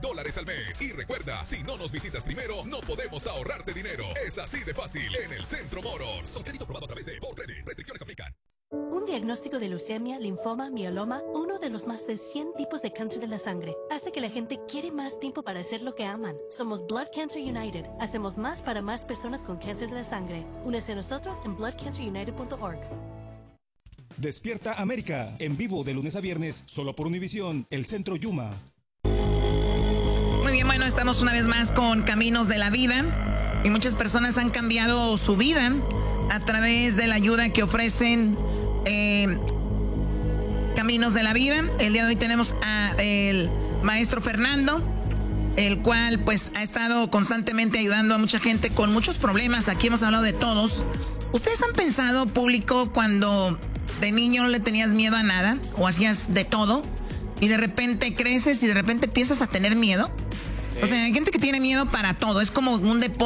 $10 al mes. Y recuerda, si no nos visitas primero, no podemos ahorrarte dinero. Es así de fácil en el Centro Motors. Con crédito aprobado a través de ForCredit. Restricciones aplican. Un diagnóstico de leucemia, linfoma, mieloma, uno de los más de 100 tipos de cáncer de la sangre, hace que la gente quiere más tiempo para hacer lo que aman. Somos Blood Cancer United. Hacemos más para más personas con cáncer de la sangre. Únese a nosotros en bloodcancerunited.org. Despierta América, en vivo de lunes a viernes, solo por Univisión, el Centro Yuma. Muy bien, bueno, estamos una vez más con Caminos de la Vida y muchas personas han cambiado su vida a través de la ayuda que ofrecen Caminos de la Vida. El día de hoy tenemos a el maestro Fernando, el cual pues ha estado constantemente ayudando a mucha gente con muchos problemas. Aquí hemos hablado de todos. ¿Ustedes han pensado, público, cuando de niño no le tenías miedo a nada o hacías de todo y de repente creces y de repente empiezas a tener miedo? O sea, hay gente que tiene miedo para todo, es como un deporte.